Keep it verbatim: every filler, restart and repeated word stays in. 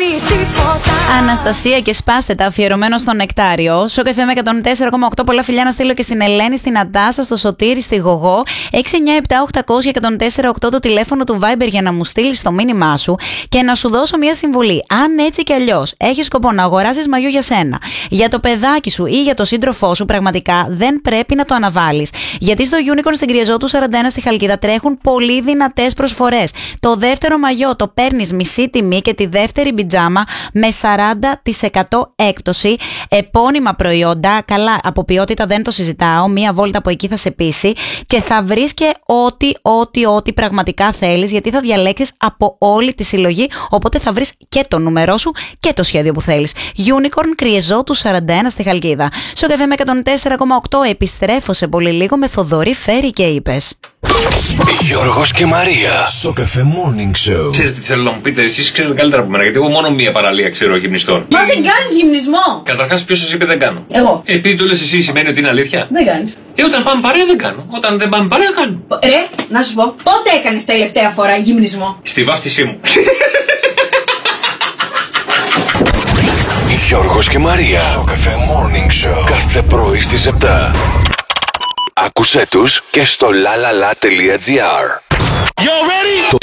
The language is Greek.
σημαίνει τίποτα. Αναστασία και σπάστε τα, αφιερωμένο στο Νεκτάριο. Σοκ εφ εμ εκατόν τέσσερα κόμμα οκτώ. Πολλά φιλιά να στείλω και στην Ελένη, στην Αντάσα, στο Σωτήρη, στη Γογό. έξι εννιά επτά οκτακόσια εκατόν τέσσερα οκτώ το τηλέφωνο του Viber για να μου στείλει το μήνυμά σου και να σου δώσω μια συμβουλή. Αν έτσι κι αλλιώς έχεις σκοπό να αγοράσεις μαγιό για σένα, για το παιδάκι σου ή για το σύντροφό σου, πραγματικά δεν πρέπει να το αναβάλεις. Γιατί στο Unicorn στην Κριεζότου σαράντα ένα στη Χαλκίδα τρέχουν πολύ δυνατές προσφορές. Το δεύτερο μαγιό το παίρνεις μισή τιμή και τη δεύτερη πιτζάμα με σαράντα τοις εκατό έκπτωση. Επώνυμα προϊόντα, καλά, από ποιότητα δεν το συζητάω. Μία βόλτα από εκεί θα σε πείσει και θα βρεις και ό,τι, ό,τι, ό,τι πραγματικά θέλεις, γιατί θα διαλέξεις από όλη τη συλλογή. Οπότε θα βρεις και το νούμερό σου και το σχέδιο που θέλεις. Unicorn Κριεζότου σαράντα ένα στη Χαλκίδα. Σοκ εφ εμ εκατόν τέσσερα κόμμα οκτώ. Επιστρέφω σε πολύ λίγο με Θοδωρή Φέρη και είπες. Γιώργος και Μαρία. Σοκ εφ εμ Morning Show. Ξέρετε τι θέλω να μου πείτε, εσείς ξέρετε καλύτερα από μένα, γιατί εγώ μόνο μία παραλία ξέρω γυμνιστών. Μα δεν κάνεις γυμνισμό. Καταρχάς, ποιος σας είπε δεν κάνω? Εγώ. Επειδή το λες εσύ, σημαίνει ότι είναι αλήθεια? Δεν κάνεις. Ε, όταν πάμε παρέα δεν κάνω. Όταν δεν πάμε παρέα κάνω. Ρε, να σου πω, πότε έκανες τελευταία φορά γυμνισμό? Στη βάφτισή μου. Γιώργος και Μαρία. Σοκ εφ εμ Morning Show. Κάθε πρωί στις επτά. Άκουσέ τους και στο λαλαλα τελεία τζι άρ.